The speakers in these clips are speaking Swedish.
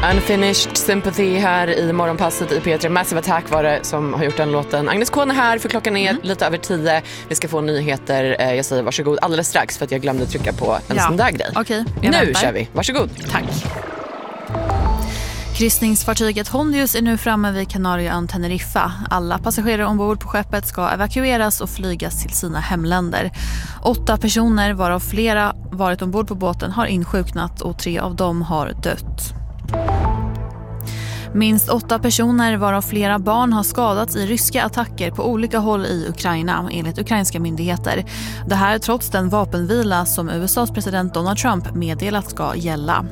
Unfinished Sympathy här i morgonpasset i P3. Massive Attack var det som har gjort den låten. Agnes Kohn är här för klockan är lite över 10. Vi ska få nyheter. Jag säger varsågod alldeles strax för att jag glömde trycka på en sån där grej. Okej, nu kör vi. Varsågod. Tack. Kryssningsfartyget Hondius är nu framme vid Kanarieön Teneriffa. Alla passagerare ombord på skeppet ska evakueras och flygas till sina hemländer. 8 personer, varav flera varit ombord på båten, har insjuknat och 3 av dem har dött. Minst 8 personer, varav flera barn, har skadats i ryska attacker på olika håll i Ukraina, enligt ukrainska myndigheter. Det här trots den vapenvila som USAs president Donald Trump meddelat ska gälla.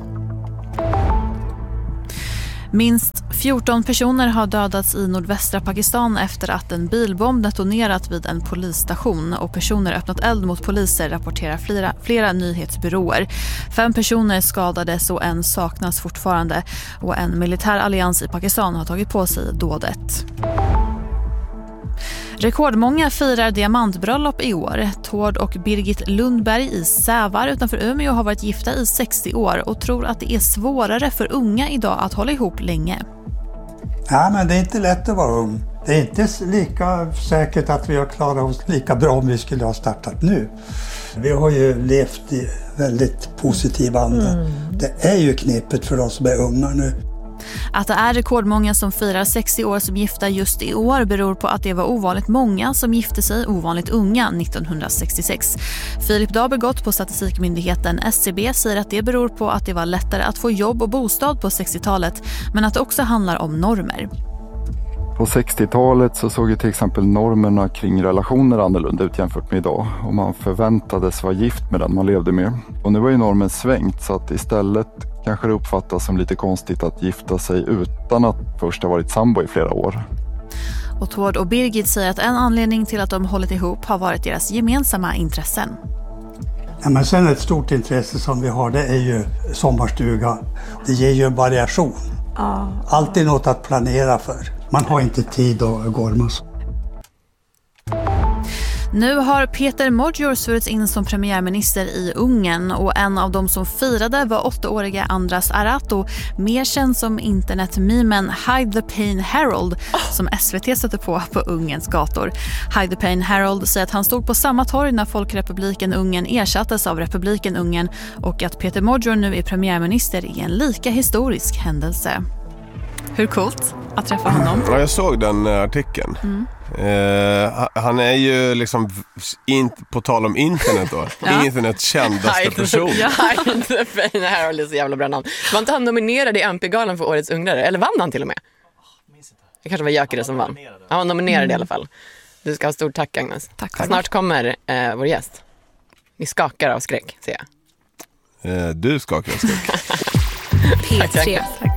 Minst 14 personer har dödats i nordvästra Pakistan efter att en bilbomb detonerat vid en polisstation och personer öppnat eld mot poliser, rapporterar flera nyhetsbyråer. 5 personer skadades och en saknas fortfarande och en militär allians i Pakistan har tagit på sig dådet. Rekordmånga firar diamantbröllop i år. Tord och Birgit Lundberg i Sävar utanför Umeå har varit gifta i 60 år och tror att det är svårare för unga idag att hålla ihop länge. Ja, men det är inte lätt att vara ung. Det är inte lika säkert att vi har klarat oss lika bra om vi skulle ha startat nu. Vi har ju levt i väldigt positiv anda. Det är ju knepet för de som är unga nu. Att det är rekordmånga som firar 60 år som gifta just i år beror på att det var ovanligt många som gifte sig ovanligt unga 1966. Filip Dabergott på statistikmyndigheten SCB säger att det beror på att det var lättare att få jobb och bostad på 60-talet, men att det också handlar om normer. På 60-talet så såg ju till exempel normerna kring relationer annorlunda ut jämfört med idag. Och man förväntades vara gift med den man levde med. Och nu har ju normen svängt, så att istället kanske det uppfattas som lite konstigt att gifta sig utan att först ha varit sambo i flera år. Och Tord och Birgit säger att en anledning till att de hållit ihop har varit deras gemensamma intressen. Ja, men sen ett stort intresse som vi har, det är ju sommarstuga. Det ger ju en variation. Alltid något att planera för. Man har inte tid att gorma så. Nu har Peter Modjor svurits in som premiärminister i Ungern och en av dem som firade var 8-åriga Andras Arato, mer känd som internetmemen Hide the Pain Harold, som SVT stötte på Ungerns gator. Hide the Pain Harold säger att han stod på samma torg när Folkrepubliken Ungern ersattes av Republiken Ungern och att Peter Modjor nu är premiärminister är en lika historisk händelse. Hur coolt att träffa honom. Ja, jag såg den artikeln. Han är ju liksom på tal om internet då. Internets kändaste person. Hide the Pain Harold är så jävla bra namn. Var inte han nominerad i MP-galan för årets ungrare? Eller vann han till och med? Det kanske var Jökere som vann. Han var nominerad i alla fall. Du ska ha stort tack, Agnes. Tack. Snart kommer vår gäst. Ni skakar av skräck, ser jag. Du skakar av skräck. P3.